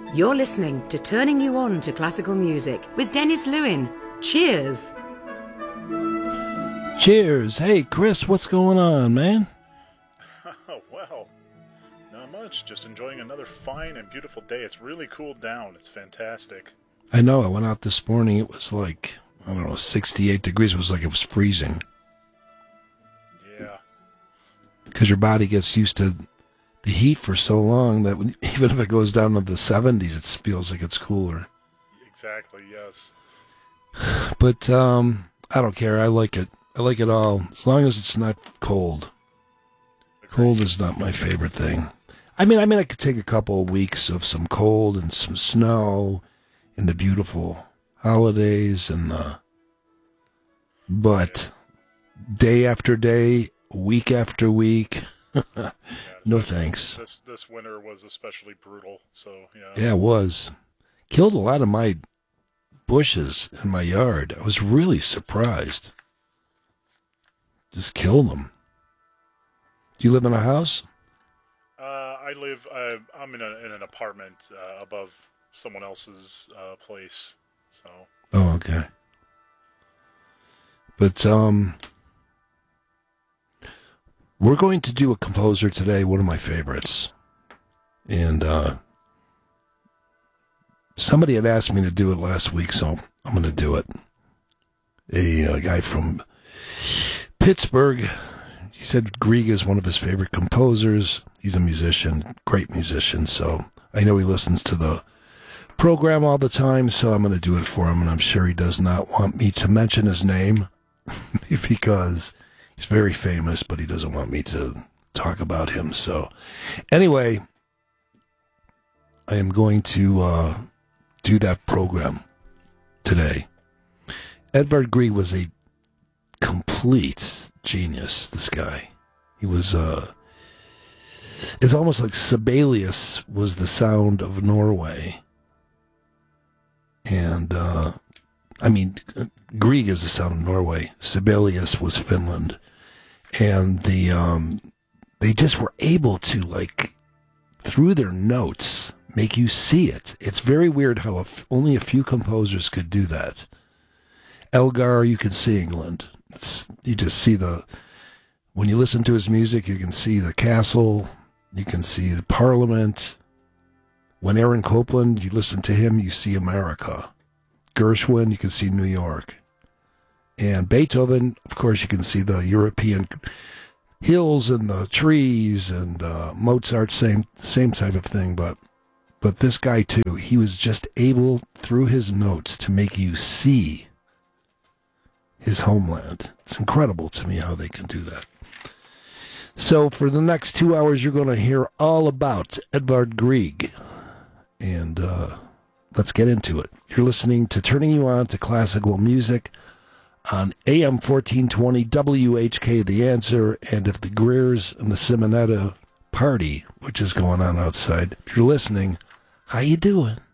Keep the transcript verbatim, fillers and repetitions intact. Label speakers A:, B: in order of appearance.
A: You're listening to Turning You On to Classical Music with Dennis Lewin. Cheers!
B: Cheers! Hey, Chris, what's going on, man?
C: Oh, well, not much. Just enjoying another fine and beautiful day. It's really cooled down. It's fantastic.
B: I know, I went out this morning. It was like, I don't know, sixty-eight degrees. It was like it was freezing.
C: Yeah.
B: Because your body gets used to the heat for so long that when, even if it goes down to the seventies, it feels like it's cooler.
C: Exactly, yes.
B: But um, I don't care. I like it. I like it all, as long as it's not cold.
C: Agreed.
B: Cold is not my favorite thing. I mean, I mean, I could take a couple of weeks of some cold and some snow and the beautiful holidays, and the, but day after day, week after week,
C: Yeah,
B: no
C: this-
B: thanks.
C: This this winter was especially brutal, so, yeah.
B: Yeah, it was. Killed a lot of my bushes in my yard. I was really surprised. Just killed them. Do you live in a house?
C: Uh, I live, uh, I'm in, a, in an apartment uh, above someone else's uh, place, so.
B: Oh, okay. But, um, we're going to do a composer today, one of my favorites. And, uh, somebody had asked me to do it last week, so I'm going to do it. A, a guy from Pittsburgh. He said Grieg is one of his favorite composers. He's a musician, great musician, so I know he listens to the program all the time, so I'm going to do it for him, and I'm sure he does not want me to mention his name because he's very famous, but he doesn't want me to talk about him. So anyway, I am going to uh, do that program today. Edvard Grieg was a complete genius, this guy. He was, uh, it's almost like Sibelius was the sound of Norway. And, uh, I mean, Grieg is the sound of Norway. Sibelius was Finland. And the, um, they just were able to, like, through their notes, make you see it. It's very weird how a f- only a few composers could do that. Elgar, you can see England. It's, you just see the, when you listen to his music, you can see the castle, you can see the parliament. When Aaron Copland, you listen to him, you see America. Gershwin, you can see New York. And Beethoven, of course, you can see the European hills and the trees, and uh, Mozart, same same type of thing. But but this guy, too, he was just able, through his notes, to make you see his homeland. It's incredible to me how they can do that. So for the next two hours, you're going to hear all about Edvard Grieg. And uh, let's get into it. You're listening to Turning You On to Classical Music on A M fourteen twenty W H K The Answer. And if the Greers and the Simonetta party, which is going on outside, if you're listening, how you doing?